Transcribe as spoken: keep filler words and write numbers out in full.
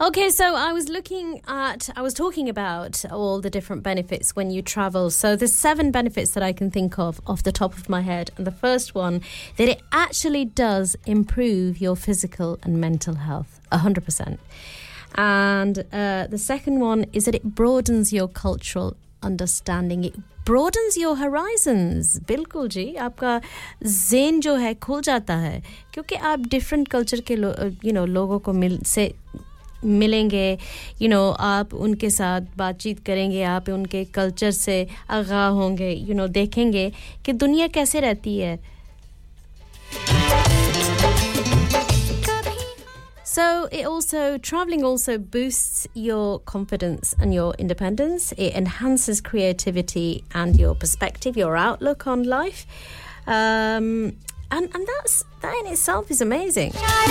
Okay, so I was looking at, I was talking about all the different benefits when you travel. So there's seven benefits that I can think of off the top of my head. And the first one, that it actually does improve your physical and mental health, one hundred percent. And uh, the second one is that it broadens your cultural understanding. It broadens your horizons. बिल्कुल जी, आपका ज़हन जो है खुल जाता है क्योंकि आप different culture के लो, you know, लोगों को मिल से मिलेंगे, you know, आप उनके साथ बातचीत करेंगे, आप उनके कल्चर से आगाह होंगे, you know, देखेंगे कि दुनिया कैसे रहती है. So it also, traveling also boosts your confidence and your independence. It enhances creativity and your perspective, your outlook on life. Um, and, and that's, that in itself is amazing.